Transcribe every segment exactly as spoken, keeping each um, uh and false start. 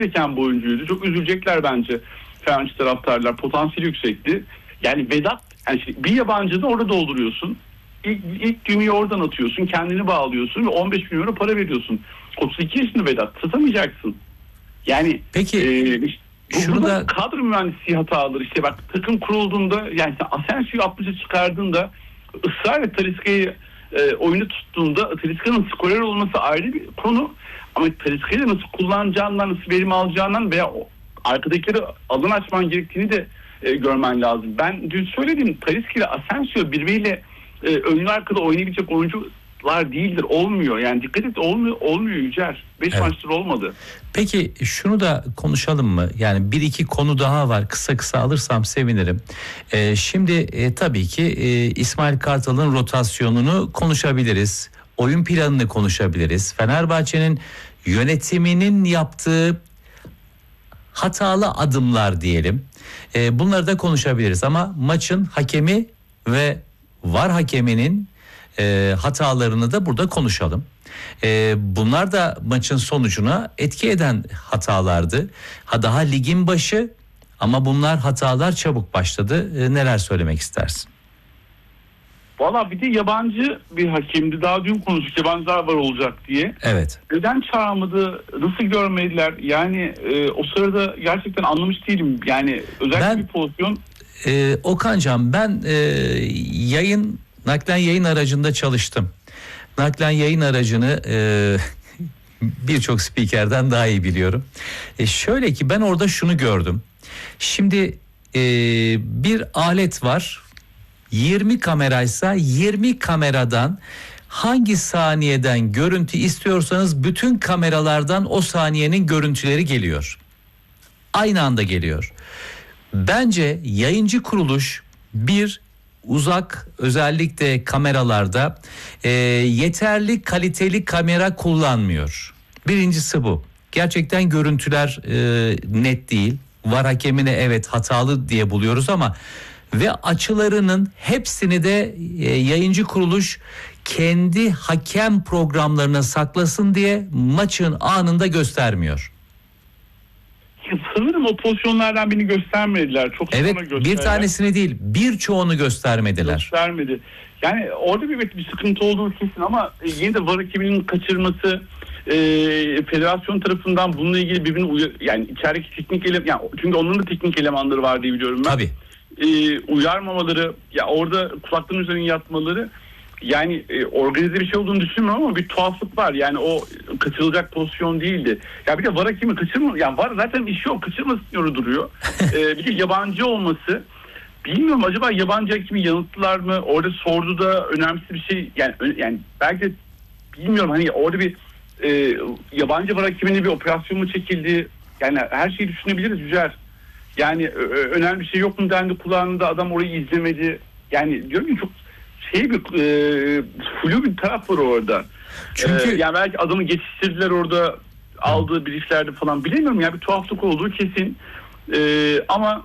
gereken bir oyuncuydu. Çok üzülecekler bence Fenerbahçe taraftarlar. Potansiyeli yüksekti. Yani Vedat, yani bir yabancını orada dolduruyorsun. İlk, ilk düğmeyi oradan atıyorsun. Kendini bağlıyorsun ve on beş milyon euro para veriyorsun. otuz iki yaşında Vedat. Satamayacaksın. Yani peki e, bu, şunu da kadro mühendisliği hataları. İşte bak, takım kurulduğunda, yani Asensio'yu altmışa çıkardığında, ısrarla Talisca'yı e, oyunu tuttuğunda, Talisca'nın skorer olması ayrı bir konu. Ama Talisca'yı nasıl kullanacağından, nasıl verim alacağından veya arkadakileri alan açman gerektiğini de e, görmen lazım. Ben dün söyledim, Talisca ile Asensio birbiriyle e, önlü arkada oynayabilecek oyuncular değildir. Olmuyor. Yani dikkat et, olmuyor, olmuyor Yücer. beş evet. maçtır olmadı. Peki şunu da konuşalım mı? Yani bir iki konu daha var. Kısa kısa alırsam sevinirim. Ee, şimdi e, tabii ki e, İsmail Kartal'ın rotasyonunu konuşabiliriz. Oyun planını konuşabiliriz. Fenerbahçe'nin yönetiminin yaptığı hatalı adımlar diyelim. E, bunları da konuşabiliriz ama maçın hakemi ve VAR hakeminin e, hatalarını da burada konuşalım. E, bunlar da maçın sonucuna etki eden hatalardı. Ha, daha ligin başı ama bunlar hatalar çabuk başladı. E, neler söylemek istersin? Valla bir de yabancı bir hakemdi. Daha dün konuştuk, yabancılar var olacak diye. Evet. Neden çağırmadı? Nasıl görmediler? Yani e, o sırada gerçekten anlamış değilim. Yani özellikle ben, bir pozisyon. E, Okancan, ben e, yayın naklen yayın aracında çalıştım. Naklen yayın aracını e, birçok spikerden daha iyi biliyorum. E, şöyle ki ben orada şunu gördüm. Şimdi e, bir alet var. yirmi kameraysa yirmi kameradan hangi saniyeden görüntü istiyorsanız bütün kameralardan o saniyenin görüntüleri geliyor. Aynı anda geliyor. Bence yayıncı kuruluş bir uzak, özellikle kameralarda e, yeterli kaliteli kamera kullanmıyor. Birincisi bu. Gerçekten görüntüler e, net değil. VAR hakemine evet hatalı diye buluyoruz ama ve açılarının hepsini de e, yayıncı kuruluş kendi hakem programlarına saklasın diye maçın anında göstermiyor. Sanırım o pozisyonlardan birini göstermediler. Çok evet, sonra gösterdiler. Bir tanesini değil, birçoğunu göstermediler. Göstermedi. Yani orada bir, bir sıkıntı olduğu kesin ama yine de VAR hakeminin kaçırması, e, federasyon tarafından bununla ilgili birbirini uyar, yani içerideki teknik eleman, yani çünkü onların da teknik elemanları var diye biliyorum ben. Tabii. E, uyarmamaları, ya orada kulaklığın üzerine yatmaları, yani e, organize bir şey olduğunu düşünmüyorum ama bir tuhaflık var. Yani o kaçırılacak pozisyon değildi. Ya bir de VAR hakemi kaçırma, yani VAR zaten işi yok, kaçırmasın yoru duruyor. e, bir de yabancı olması, bilmiyorum acaba yabancı hakemi yanılttılar mı? Orada sordu da önemsiz bir şey, yani yani belki de bilmiyorum, hani orada bir e, yabancı VAR hakemine bir operasyon mu çekildi? Yani her şeyi düşünebiliriz Yücer. Yani ö- önemli bir şey yok mu dendi kulağında, adam orayı izlemedi. Yani diyorum ki çok şey bir e, flu bir taraf var orada. Çünkü e, yani belki adamı geçiştirdiler orada, aldığı brieflerde falan, bilemiyorum ya, bir tuhaflık olduğu kesin. E, ama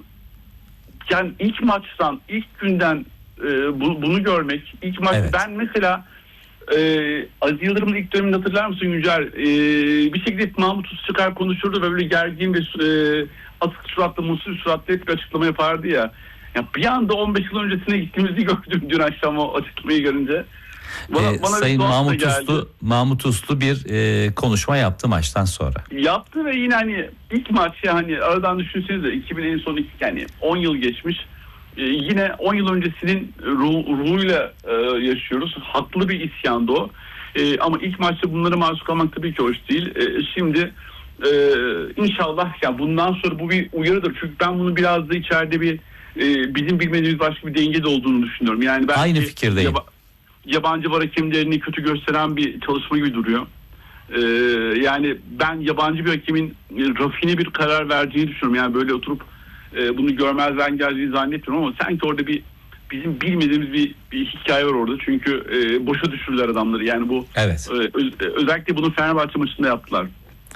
yani ilk maçtan, ilk günden e, bu, bunu görmek, ilk maç, evet. Ben mesela e, Aziz Yıldırım'ın ilk dönemini hatırlar mısın Yücel? E, bir şekilde Mahmut Uslu çıkar konuşurdu ve böyle gergin ve e, asık suratlı, mutsuz suratlı hep bir açıklama yapardı ya. Ya bir anda on beş yıl öncesine gittiğimizi gördüm dün akşam o açıklamayı görünce. Bana, ee, bana Sayın Mahmut Uslu, Mahmut Uslu bir e, konuşma yaptı maçtan sonra. Yaptı ve yine hani ilk maç, yani aradan düşünsenize iki bin en son iki, yani on yıl geçmiş. Ee, yine on yıl öncesinin ruh, ruhuyla e, yaşıyoruz. Haklı bir isyandı o. E, ama ilk maçta bunları maruz kalmak tabii ki hoş değil. E, şimdi e, inşallah yani bundan sonra bu bir uyarıdır. Çünkü ben bunu biraz da içeride bir e, bizim bilmediğimiz başka bir dengede olduğunu düşünüyorum. Yani belki aynı fikirdeyim. Yaba, yabancı VAR hakemlerini kötü gösteren bir çalışma gibi duruyor. Ee, yani ben yabancı bir hakemin rafine bir karar verdiğini düşünüyorum. Yani böyle oturup e, bunu görmezden geldiğini zannetmiyorum ama sanki orada bir bizim bilmediğimiz bir, bir hikaye var orada. Çünkü e, boşa düşürdüler adamları. Yani bu evet. e, öz, özellikle bunu Fenerbahçe maçında yaptılar.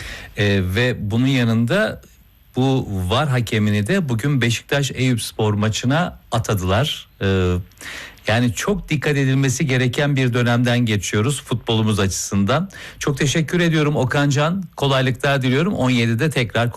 E, ve bunun yanında bu VAR hakemini de bugün Beşiktaş Eyüpspor maçına atadılar. Ee, yani çok dikkat edilmesi gereken bir dönemden geçiyoruz futbolumuz açısından. Çok teşekkür ediyorum Okan Can. Kolaylıklar diliyorum. on yedide tekrar